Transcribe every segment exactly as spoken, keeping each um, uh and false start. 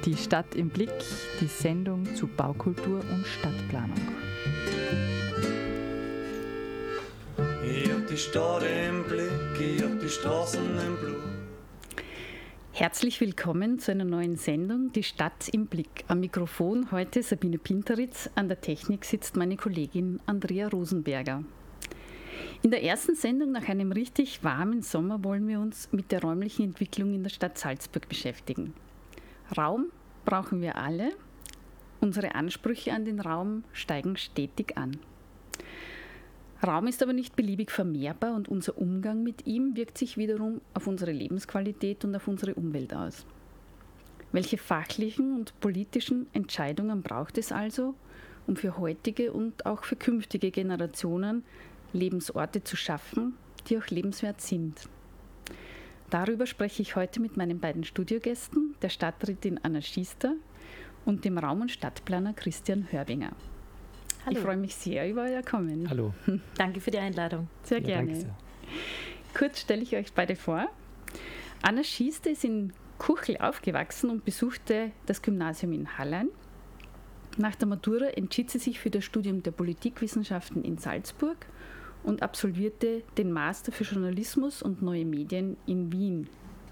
Die Stadt im Blick, die Sendung zu Baukultur und Stadtplanung. Ich hab die Stadt im Blick, ich hab die Straßen im Blut. Herzlich willkommen zu einer neuen Sendung, Die Stadt im Blick. Am Mikrofon heute Sabine Pinteritz, an der Technik sitzt meine Kollegin Andrea Rosenberger. In der ersten Sendung nach einem richtig warmen Sommer wollen wir uns mit der räumlichen Entwicklung in der Stadt Salzburg beschäftigen. Raum brauchen wir alle. Unsere Ansprüche an den Raum steigen stetig an. Raum ist aber nicht beliebig vermehrbar und unser Umgang mit ihm wirkt sich wiederum auf unsere Lebensqualität und auf unsere Umwelt aus. Welche fachlichen und politischen Entscheidungen braucht es also, um für heutige und auch für künftige Generationen Lebensorte zu schaffen, die auch lebenswert sind? Darüber spreche ich heute mit meinen beiden Studiogästen, der Stadträtin Anna Schiester und dem Raum- und Stadtplaner Christian Hörbinger. Hallo. Ich freue mich sehr über euer Kommen. Hallo. Danke für die Einladung. Sehr Ja, gerne. danke sehr. Kurz stelle ich euch beide vor. Anna Schiester ist in Kuchel aufgewachsen und besuchte das Gymnasium in Hallein. Nach der Matura entschied sie sich für das Studium der Politikwissenschaften in Salzburg und absolvierte den Master für Journalismus und Neue Medien in Wien.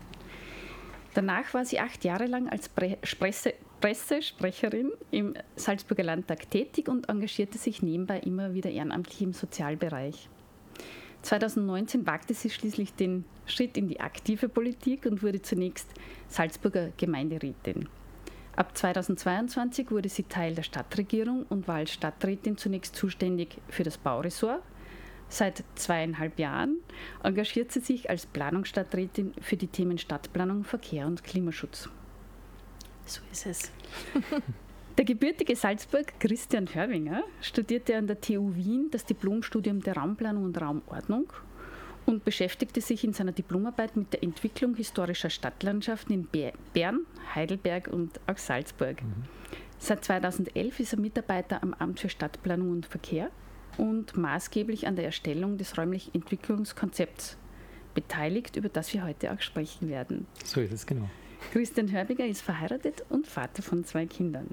Danach war sie acht Jahre lang als Pre- Presse- Pressesprecherin im Salzburger Landtag tätig und engagierte sich nebenbei immer wieder ehrenamtlich im Sozialbereich. zweitausendneunzehn wagte sie schließlich den Schritt in die aktive Politik und wurde zunächst Salzburger Gemeinderätin. Ab zweitausendzweiundzwanzig wurde sie Teil der Stadtregierung und war als Stadträtin zunächst zuständig für das Bauressort. Seit zweieinhalb Jahren engagiert sie sich als Planungsstadträtin für die Themen Stadtplanung, Verkehr und Klimaschutz. So ist es. Der gebürtige Salzburg Christian Hörbinger studierte an der T U Wien das Diplomstudium der Raumplanung und Raumordnung und beschäftigte sich in seiner Diplomarbeit mit der Entwicklung historischer Stadtlandschaften in Bern, Heidelberg und auch Salzburg. Mhm. Seit zweitausendelf ist er Mitarbeiter am Amt für Stadtplanung und Verkehr und maßgeblich an der Erstellung des räumlichen Entwicklungskonzepts beteiligt, über das wir heute auch sprechen werden. So ist es, genau. Christian Hörbinger ist verheiratet und Vater von zwei Kindern.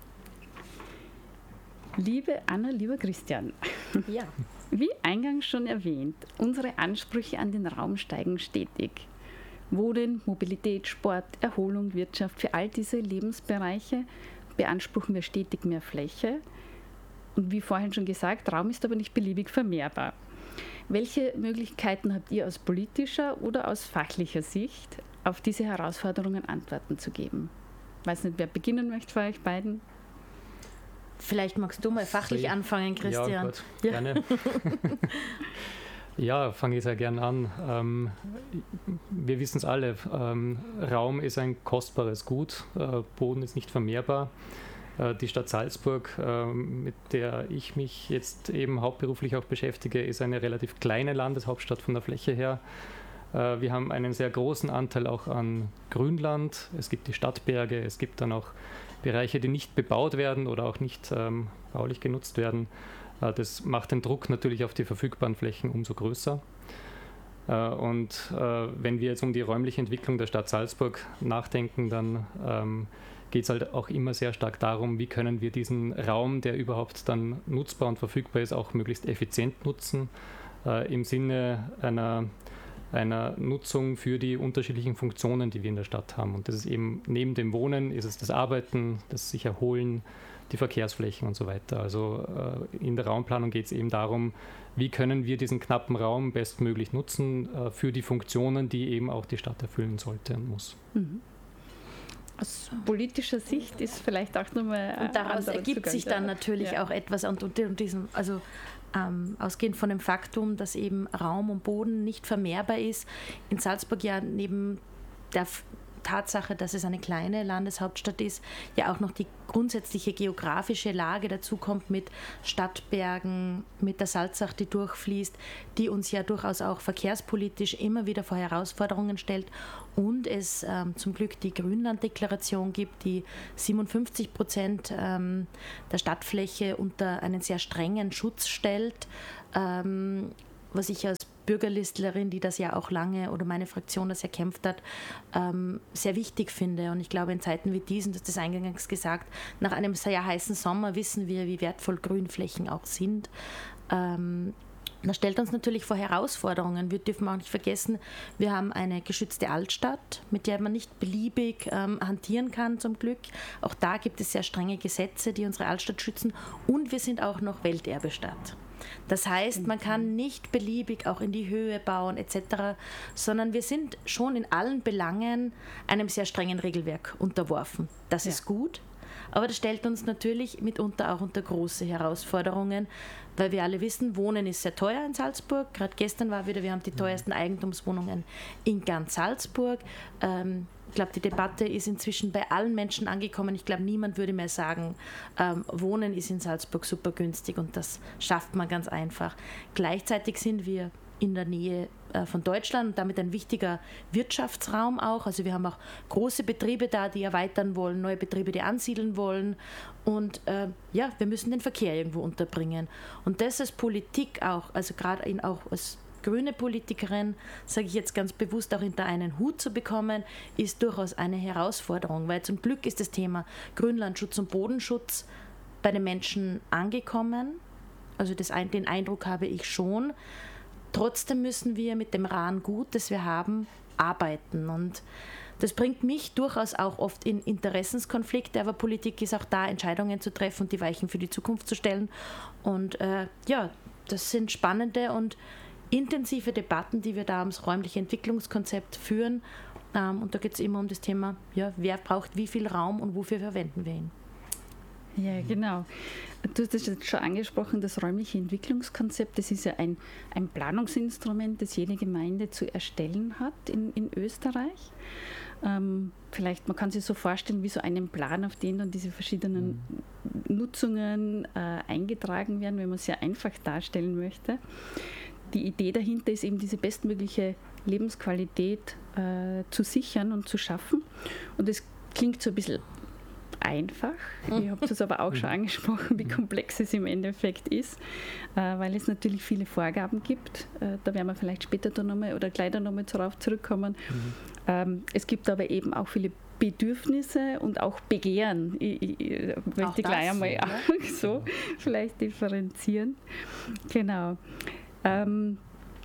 Liebe Anna, lieber Christian, Ja. wie eingangs schon erwähnt, unsere Ansprüche an den Raum steigen stetig. Wohnen, Mobilität, Sport, Erholung, Wirtschaft, für all diese Lebensbereiche beanspruchen wir stetig mehr Fläche. Und wie vorhin schon gesagt, Raum ist aber nicht beliebig vermehrbar. Welche Möglichkeiten habt ihr aus politischer oder aus fachlicher Sicht, auf diese Herausforderungen Antworten zu geben? Ich weiß nicht, wer beginnen möchte von euch beiden? Vielleicht magst du mal fachlich So, anfangen, Christian. Ja, gut, gerne. Ja, fange ich sehr gern an. Ähm, wir wissen es alle, ähm, Raum ist ein kostbares Gut, äh, Boden ist nicht vermehrbar. Äh, die Stadt Salzburg, äh, mit der ich mich jetzt eben hauptberuflich auch beschäftige, ist eine relativ kleine Landeshauptstadt von der Fläche her. Äh, wir haben einen sehr großen Anteil auch an Grünland. Es gibt die Stadtberge, es gibt dann auch Bereiche, die nicht bebaut werden oder auch nicht ähm, baulich genutzt werden. Äh, das macht den Druck natürlich auf die verfügbaren Flächen umso größer. Äh, und äh, wenn wir jetzt um die räumliche Entwicklung der Stadt Salzburg nachdenken, dann ähm, geht es halt auch immer sehr stark darum, wie können wir diesen Raum, der überhaupt dann nutzbar und verfügbar ist, auch möglichst effizient nutzen, äh, im Sinne einer einer Nutzung für die unterschiedlichen Funktionen, die wir in der Stadt haben. Und das ist eben neben dem Wohnen, ist es das Arbeiten, das sich erholen, die Verkehrsflächen und so weiter. Also äh, in der Raumplanung geht es eben darum, wie können wir diesen knappen Raum bestmöglich nutzen äh, für die Funktionen, die eben auch die Stadt erfüllen sollte und muss. Mhm. Aus politischer Sicht ist vielleicht auch nochmal Und daraus ergibt Zugang, sich dann ja. natürlich ja. auch etwas und, und, und diesem, also ähm, ausgehend von dem Faktum, dass eben Raum und Boden nicht vermehrbar ist, in Salzburg ja neben der F- Tatsache, dass es eine kleine Landeshauptstadt ist, ja auch noch die grundsätzliche geografische Lage dazu kommt mit Stadtbergen, mit der Salzach, die durchfließt, die uns ja durchaus auch verkehrspolitisch immer wieder vor Herausforderungen stellt und es ähm, zum Glück die Grünlanddeklaration gibt, die siebenundfünfzig Prozent ähm, der Stadtfläche unter einen sehr strengen Schutz stellt, ähm, was ich als Bürgerlistlerin, die das ja auch lange oder meine Fraktion das erkämpft hat, ähm, sehr wichtig finde. Und ich glaube, in Zeiten wie diesen, das ist eingangs gesagt, nach einem sehr heißen Sommer wissen wir, wie wertvoll Grünflächen auch sind. Ähm, Das stellt uns natürlich vor Herausforderungen. Wir dürfen auch nicht vergessen, wir haben eine geschützte Altstadt, mit der man nicht beliebig ähm, hantieren kann, zum Glück. Auch da gibt es sehr strenge Gesetze, die unsere Altstadt schützen. Und wir sind auch noch Welterbestadt. Das heißt, man kann nicht beliebig auch in die Höhe bauen et cetera, sondern wir sind schon in allen Belangen einem sehr strengen Regelwerk unterworfen. Das ja. ist gut. Aber das stellt uns natürlich mitunter auch unter große Herausforderungen, weil wir alle wissen, Wohnen ist sehr teuer in Salzburg. Gerade gestern war wieder, wir haben die teuersten Eigentumswohnungen in ganz Salzburg. Ähm, ich glaube, die Debatte ist inzwischen bei allen Menschen angekommen. Ich glaube, niemand würde mehr sagen, ähm, Wohnen ist in Salzburg super günstig und das schafft man ganz einfach. Gleichzeitig sind wir in der Nähe äh, von Deutschland und damit ein wichtiger Wirtschaftsraum auch. Also wir haben auch große Betriebe da, die erweitern wollen, neue Betriebe, die ansiedeln wollen. Und äh, ja, wir müssen den Verkehr irgendwo unterbringen. Und das als Politik auch, also gerade auch als grüne Politikerin, sage ich jetzt ganz bewusst, auch hinter einen Hut zu bekommen, ist durchaus eine Herausforderung, weil zum Glück ist das Thema Grünlandschutz und Bodenschutz bei den Menschen angekommen. Also das, den Eindruck habe ich schon. Trotzdem müssen wir mit dem raren Gut, das wir haben, arbeiten. Und das bringt mich durchaus auch oft in Interessenskonflikte, aber Politik ist auch da, Entscheidungen zu treffen und die Weichen für die Zukunft zu stellen. Und äh, ja, das sind spannende und intensive Debatten, die wir da ums räumliche Entwicklungskonzept führen. Ähm, und da geht es immer um das Thema, ja, wer braucht wie viel Raum und wofür verwenden wir ihn. Ja, genau. Du hast das jetzt schon angesprochen, das räumliche Entwicklungskonzept, das ist ja ein, ein Planungsinstrument, das jede Gemeinde zu erstellen hat in, in Österreich. Ähm, vielleicht, man kann sich so vorstellen, wie so einen Plan, auf den dann diese verschiedenen mhm. Nutzungen äh, eingetragen werden, wenn man es sehr einfach darstellen möchte. Die Idee dahinter ist eben, diese bestmögliche Lebensqualität äh, zu sichern und zu schaffen. Und es klingt so ein bisschen einfach. Ich habe es aber auch schon angesprochen, wie komplex es im Endeffekt ist, äh, weil es natürlich viele Vorgaben gibt. Äh, da werden wir vielleicht später da nochmal oder gleich da nochmal darauf zurückkommen. Mhm. Ähm, es gibt aber eben auch viele Bedürfnisse und auch Begehren. Ich, ich, ich möchte gleich einmal ja. auch so vielleicht differenzieren. Genau. Ähm,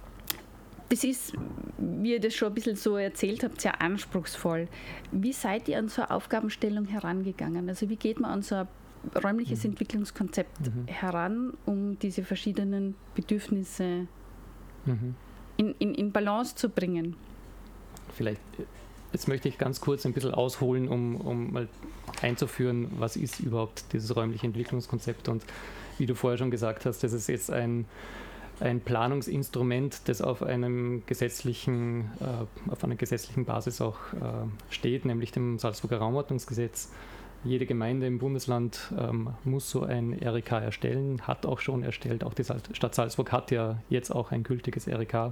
Das ist, wie ihr das schon ein bisschen so erzählt habt, sehr anspruchsvoll. Wie seid ihr an so eine Aufgabenstellung herangegangen? Also wie geht man an so ein räumliches mhm. Entwicklungskonzept mhm. heran, um diese verschiedenen Bedürfnisse mhm. in, in, in Balance zu bringen? Vielleicht, jetzt möchte ich ganz kurz ein bisschen ausholen, um, um mal einzuführen, was ist überhaupt dieses räumliche Entwicklungskonzept. Und wie du vorher schon gesagt hast, das ist jetzt ein ein Planungsinstrument, das auf einem gesetzlichen, äh, auf einer gesetzlichen Basis auch äh, steht, nämlich dem Salzburger Raumordnungsgesetz. Jede Gemeinde im Bundesland ähm, muss so ein R E K erstellen, hat auch schon erstellt. Auch die Stadt Salzburg hat ja jetzt auch ein gültiges R E K.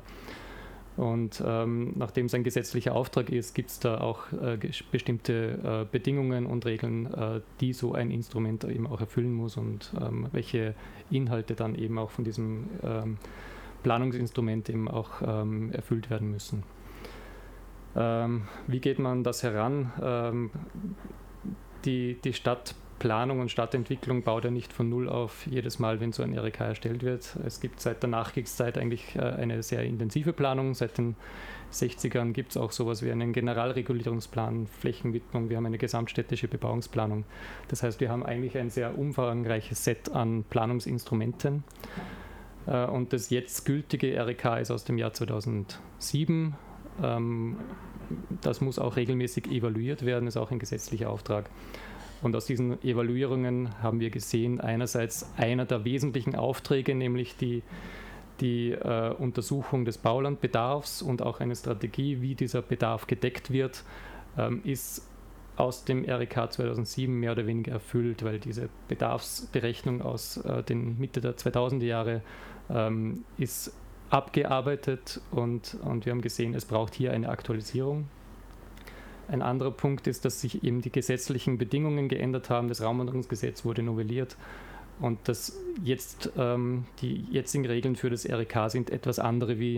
Und ähm, nachdem es ein gesetzlicher Auftrag ist, gibt es da auch äh, bestimmte äh, Bedingungen und Regeln, äh, die so ein Instrument eben auch erfüllen muss und ähm, welche Inhalte dann eben auch von diesem ähm, Planungsinstrument eben auch ähm, erfüllt werden müssen. Ähm, wie geht man das heran? Ähm, die, die Stadtplanung und Stadtentwicklung baut ja nicht von Null auf jedes Mal, wenn so ein R E K erstellt wird. Es gibt seit der Nachkriegszeit eigentlich äh, eine sehr intensive Planung. Seit den sechzigern gibt es auch sowas wie einen Generalregulierungsplan, Flächenwidmung, wir haben eine gesamtstädtische Bebauungsplanung. Das heißt, wir haben eigentlich ein sehr umfangreiches Set an Planungsinstrumenten. Äh, und das jetzt gültige R E K ist aus dem Jahr zweitausendsieben. Ähm, das muss auch regelmäßig evaluiert werden, ist auch ein gesetzlicher Auftrag. Und aus diesen Evaluierungen haben wir gesehen, einerseits einer der wesentlichen Aufträge, nämlich die, die äh, Untersuchung des Baulandbedarfs und auch eine Strategie, wie dieser Bedarf gedeckt wird, ähm, ist aus dem R E K zweitausendsieben mehr oder weniger erfüllt, weil diese Bedarfsberechnung aus äh, den Mitte der zweitausender Jahre ähm, ist abgearbeitet und, und wir haben gesehen, es braucht hier eine Aktualisierung. Ein anderer Punkt ist, dass sich eben die gesetzlichen Bedingungen geändert haben. Das Raumordnungsgesetz wurde novelliert und das jetzt, ähm, die jetzigen Regeln für das R E K sind etwas andere wie